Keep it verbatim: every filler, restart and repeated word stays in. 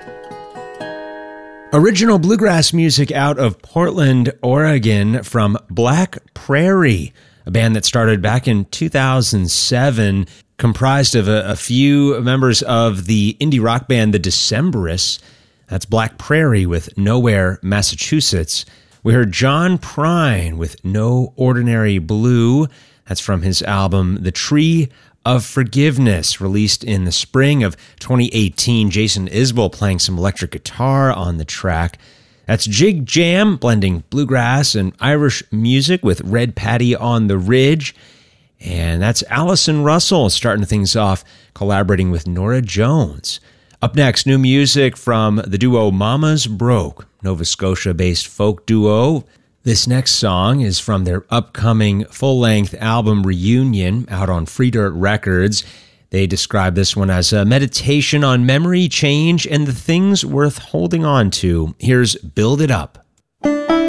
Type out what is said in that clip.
Original bluegrass music out of Portland, Oregon from Black Prairie, a band that started back in two thousand seven, comprised of a, a few members of the indie rock band The Decemberists. That's Black Prairie with Nowhere, Massachusetts. We heard John Prine with No Ordinary Blue. That's from his album The Tree of Forgiveness, released in the spring of twenty eighteen. Jason Isbell playing some electric guitar on the track. That's Jig Jam, blending bluegrass and Irish music with Red Patty on the Ridge. And that's Allison Russell starting things off, collaborating with Norah Jones. Up next, new music from the duo Mamas Broke, Nova Scotia-based folk duo. This next song is from their upcoming full-length album Reunion, out on Free Dirt Records. They describe this one as a meditation on memory, change, and the things worth holding on to. Here's Build It Up.